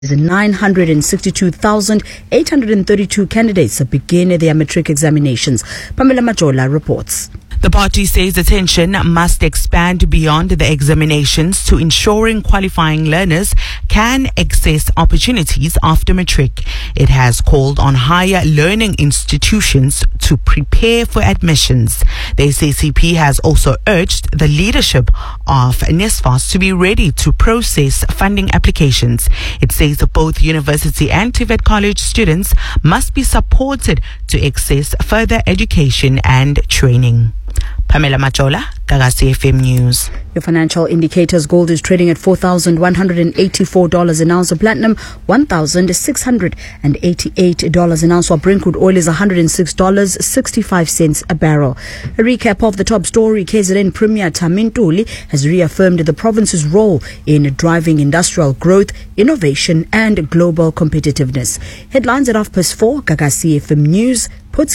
962,832 candidates begin their matric examinations. Pamela Majola reports. The party says attention must expand beyond the examinations to ensuring qualifying learners can access opportunities after matric. It has called on higher learning institutions to prepare for admissions. The SACP has also urged the leadership of NSFAS to be ready to process funding applications. It says both university and TVET college students must be supported to access further education and training. Pamela Majola, Gagasi FM News. Your financial indicators: gold is trading at $4,184 an ounce of platinum, $1,688 an ounce, while Brent crude oil is $106.65 a barrel. A recap of the top story: KZN Premier Tami Ntuli has reaffirmed the province's role in driving industrial growth, innovation and global competitiveness. Headlines at 4:30, Gagasi FM News puts